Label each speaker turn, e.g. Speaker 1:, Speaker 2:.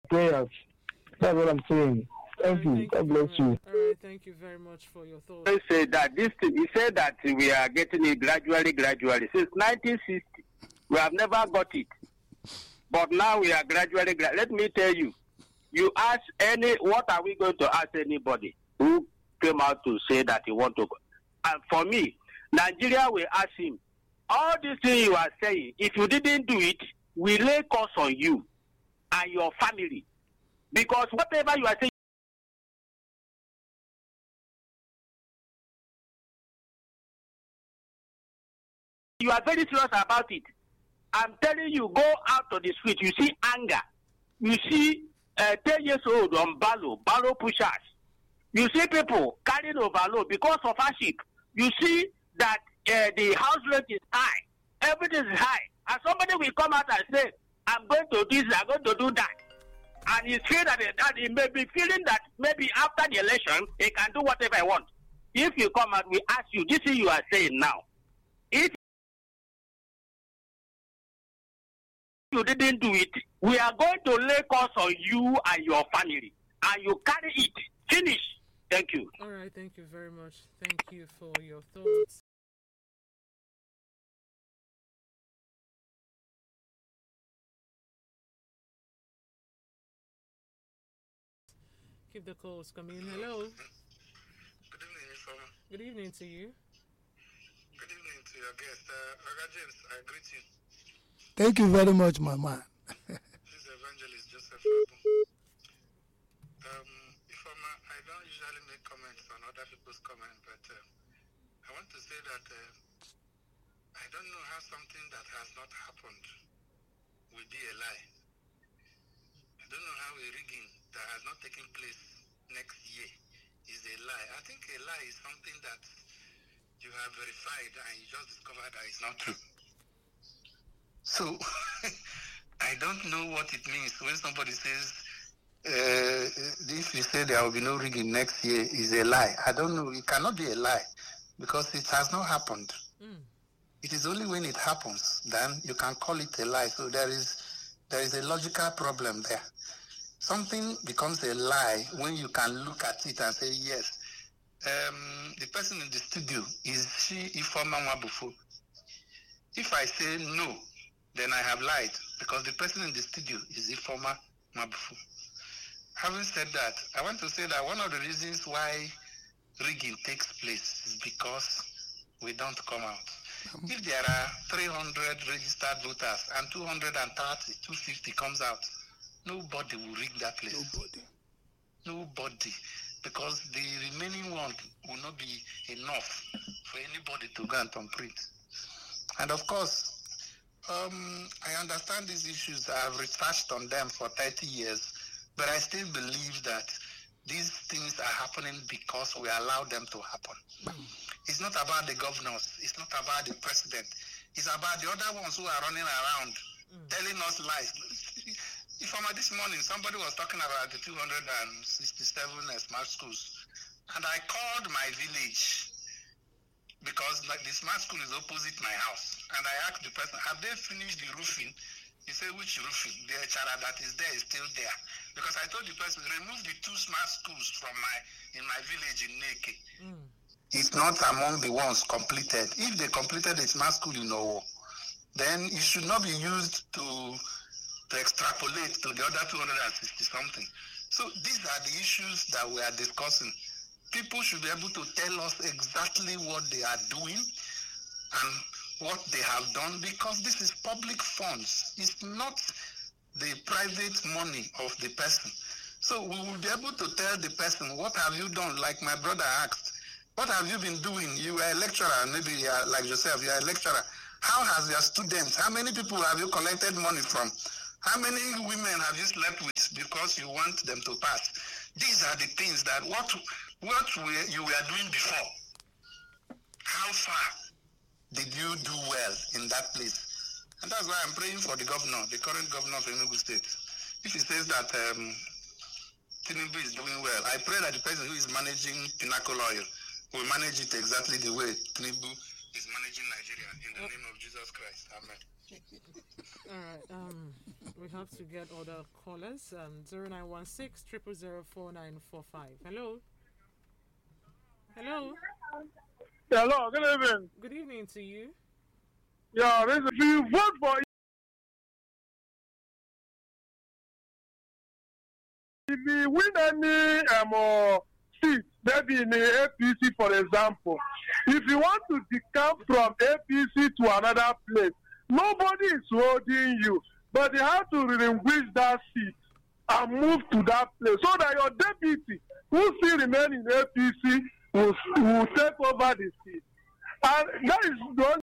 Speaker 1: prayers. That's what I'm saying. Thank you. God bless you.
Speaker 2: All right, thank you very much for your thoughts.
Speaker 3: He said that he said that we are getting it gradually. Since 1960, we have never got it. But now we are gradually. Let me tell you, you ask what are we going to ask anybody who came out to say that he want to go? And for me, Nigeria will ask him, all these things you are saying, if you didn't do it, we lay curse on you and your family. Because whatever you are saying, you are very serious about it. I'm telling you, go out to the street, you see anger. You see 10 years old on barrow pushers. You see people carrying overload because of hardship. You see that the house rent is high. Everything is high. And somebody will come out and say, I'm going to do this, I'm going to do that. And he feel that he may be feeling that maybe after the election, he can do whatever he wants. If you come out, we ask you, this is you are saying now. If you didn't do it, we are going to lay curse on you and your family. And you carry it. Finish. Thank you.
Speaker 2: All right, thank you very much. Thank you for your thoughts. Keep the calls coming. Hello.
Speaker 4: Good evening, Informer.
Speaker 2: Good evening to you.
Speaker 4: Good evening to your guest. Oga James, I greet you.
Speaker 5: Thank you very much, my man.
Speaker 4: This is Evangelist Joseph Abu. Informer, I don't usually make comments on other people's comments, but I want to say that I don't know how something that has not happened will be a lie. I don't know how a rigging that has not taken place next year is a lie. I think a lie is something that you have verified and you just discovered that it's not true. So, I don't know what it means when somebody says, if you say there will be no rigging next year is a lie. I don't know. It cannot be a lie because it has not happened. It is only when it happens then you can call it a lie. So there is a logical problem there. Something becomes a lie when you can look at it and say, yes, the person in the studio, is she Ifeoma Nwabufu? If I say no, then I have lied because the person in the studio is Ifeoma Nwabufu. Having said that, I want to say that one of the reasons why rigging takes place is because we don't come out. If there are 300 registered voters and 250 comes out, nobody will rig that place. Nobody. Because the remaining one will not be enough for anybody to go and print. And of course, I understand these issues. I have researched on them for 30 years, but I still believe that these things are happening because we allow them to happen. It's not about the governors. It's not about the president. It's about the other ones who are running around telling us lies. This morning, somebody was talking about the 267 smart schools. And I called my village because the smart school is opposite my house. And I asked the person, have they finished the roofing? He said, which roofing? The chara that is there is still there. Because I told the person, remove the 2 smart schools from in my village in Neke. It's not among the ones completed. If they completed a smart school in Owo, then it should not be used to extrapolate to the other 260 something. So these are the issues that we are discussing. People should be able to tell us exactly what they are doing and what they have done, because this is public funds. It's not the private money of the person. So we will be able to tell the person, what have you done? Like my brother asked, what have you been doing? You are a lecturer, maybe you are like yourself, you are a lecturer. How has your students, how many people have you collected money from? How many women have you slept with because you want them to pass? These are the things that you were doing before. How far did you do well in that place? And that's why I'm praying for the governor, the current governor of Enugu State. If he says that Tinubu is doing well, I pray that the person who is managing Pinnacle Oil will manage it exactly the way Tinubu is managing Nigeria. In the name of Jesus Christ. Amen.
Speaker 2: All right. We have to get other callers. 0916 0004945. Hello. Hello.
Speaker 1: Hello, good evening.
Speaker 2: Good evening to you.
Speaker 1: Yeah, if you vote for, if you win any seat, maybe in the APC, for example, if you want to decamp from APC to another place, nobody is holding you, but you have to relinquish that seat and move to that place so that your deputy, who still remain in APC, will take over the seat. And that is the only